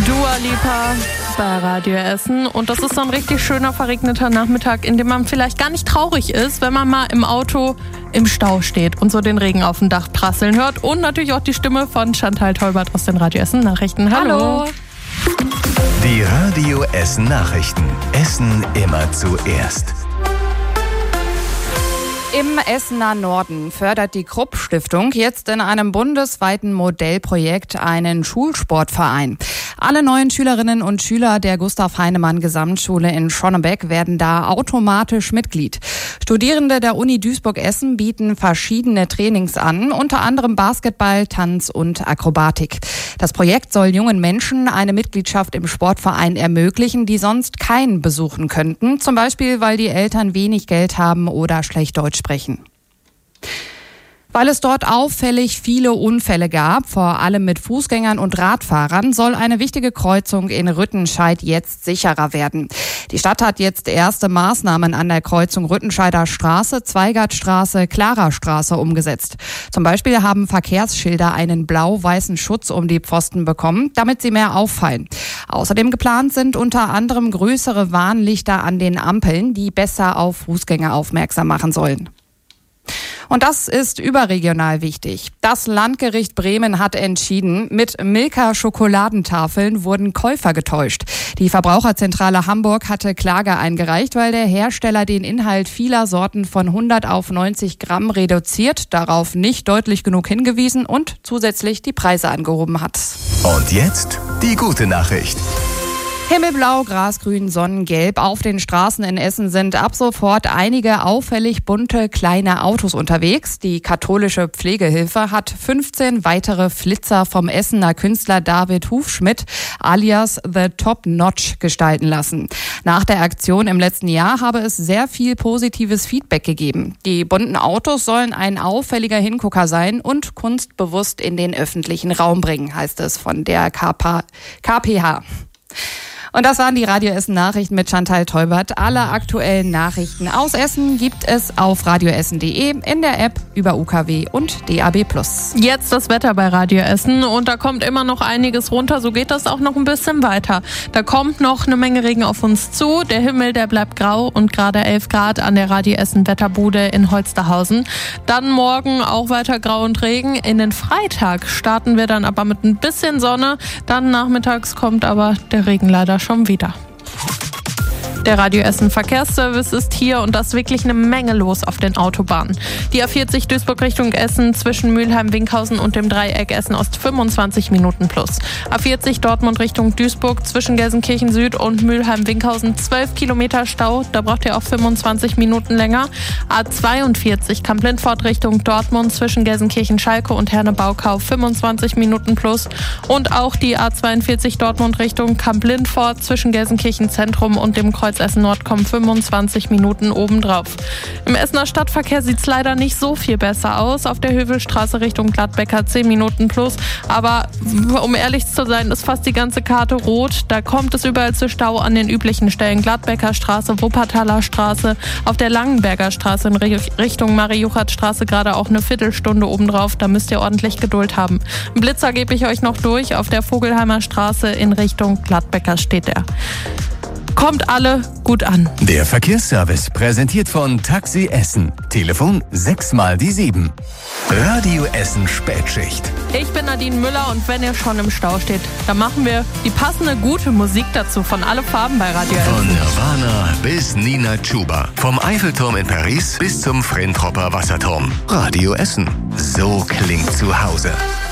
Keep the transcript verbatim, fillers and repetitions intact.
Dua Lipa bei Radio Essen. Und das ist so ein richtig schöner, verregneter Nachmittag, in dem man vielleicht gar nicht traurig ist, wenn man mal im Auto im Stau steht und so den Regen auf dem Dach prasseln hört. Und natürlich auch die Stimme von Chantal Teubert aus den Radio Essen Nachrichten. Hallo! Hallo. Die Radio Essen Nachrichten. Essen immer zuerst. Im Essener Norden fördert die Krupp-Stiftung jetzt in einem bundesweiten Modellprojekt einen Schulsportverein. Alle neuen Schülerinnen und Schüler der Gustav-Heinemann-Gesamtschule in Schonnebeck werden da automatisch Mitglied. Studierende der Uni Duisburg-Essen bieten verschiedene Trainings an, unter anderem Basketball, Tanz und Akrobatik. Das Projekt soll jungen Menschen eine Mitgliedschaft im Sportverein ermöglichen, die sonst keinen besuchen könnten, zum Beispiel weil die Eltern wenig Geld haben oder schlecht Deutsch sprechen. Weil es dort auffällig viele Unfälle gab, vor allem mit Fußgängern und Radfahrern, soll eine wichtige Kreuzung in Rüttenscheid jetzt sicherer werden. Die Stadt hat jetzt erste Maßnahmen an der Kreuzung Rüttenscheider Straße, Zweigertstraße, Klarerstraße umgesetzt. Zum Beispiel haben Verkehrsschilder einen blau-weißen Schutz um die Pfosten bekommen, damit sie mehr auffallen. Außerdem geplant sind unter anderem größere Warnlichter an den Ampeln, die besser auf Fußgänger aufmerksam machen sollen. Und das ist überregional wichtig. Das Landgericht Bremen hat entschieden, mit Milka-Schokoladentafeln wurden Käufer getäuscht. Die Verbraucherzentrale Hamburg hatte Klage eingereicht, weil der Hersteller den Inhalt vieler Sorten von hundert auf neunzig Gramm reduziert, darauf nicht deutlich genug hingewiesen und zusätzlich die Preise angehoben hat. Und jetzt die gute Nachricht. Himmelblau, Grasgrün, Sonnengelb. Auf den Straßen in Essen sind ab sofort einige auffällig bunte kleine Autos unterwegs. Die katholische Pflegehilfe hat fünfzehn weitere Flitzer vom Essener Künstler David Hufschmidt alias The Top Notch gestalten lassen. Nach der Aktion im letzten Jahr habe es sehr viel positives Feedback gegeben. Die bunten Autos sollen ein auffälliger Hingucker sein und kunstbewusst in den öffentlichen Raum bringen, heißt es von der K P H. Und das waren die Radio Essen Nachrichten mit Chantal Teubert. Alle aktuellen Nachrichten aus Essen gibt es auf radioessen punkt de, in der App, über U K W und D A B plus. Jetzt das Wetter bei Radio Essen und da kommt immer noch einiges runter, so geht das auch noch ein bisschen weiter. Da kommt noch eine Menge Regen auf uns zu, der Himmel, der bleibt grau und gerade elf Grad an der Radio Essen Wetterbude in Holsterhausen. Dann morgen auch weiter grau und Regen. In den Freitag starten wir dann aber mit ein bisschen Sonne, dann nachmittags kommt aber der Regen leider schon wieder. Der Radio Essen Verkehrsservice ist hier und das ist wirklich eine Menge los auf den Autobahnen. Die A vierzig Duisburg Richtung Essen zwischen Mülheim-Winkhausen und dem Dreieck Essen-Ost fünfundzwanzig Minuten plus. A vierzig Dortmund Richtung Duisburg zwischen Gelsenkirchen Süd und Mülheim-Winkhausen zwölf Kilometer Stau, da braucht ihr auch fünfundzwanzig Minuten länger. A zweiundvierzig Kamp-Lindfort Richtung Dortmund zwischen Gelsenkirchen-Schalke und Herne-Baukau fünfundzwanzig Minuten plus. Und auch die A zweiundvierzig Dortmund Richtung Kamp-Lindfort zwischen Gelsenkirchen Zentrum und dem Kreuz Essen Nord kommen fünfundzwanzig Minuten obendrauf. Im Essener Stadtverkehr sieht es leider nicht so viel besser aus. Auf der Hövelstraße Richtung Gladbecker zehn Minuten plus. Aber um ehrlich zu sein, ist fast die ganze Karte rot. Da kommt es überall zu Stau an den üblichen Stellen. Gladbecker Straße, Wuppertaler Straße, auf der Langenberger Straße in Richtung Marie-Juchat-Straße gerade auch eine Viertelstunde obendrauf. Da müsst ihr ordentlich Geduld haben. Einen Blitzer gebe ich euch noch durch. Auf der Vogelheimer Straße in Richtung Gladbecker steht er. Kommt alle gut an. Der Verkehrsservice präsentiert von Taxi Essen. Telefon sechs mal die sieben. Radio Essen Spätschicht. Ich bin Nadine Müller und wenn ihr schon im Stau steht, dann machen wir die passende gute Musik dazu von Alle Farben bei Radio Essen. Von Nirvana bis Nina Chuba. Vom Eiffelturm in Paris bis zum Frentropper Wasserturm. Radio Essen. So klingt zu Hause.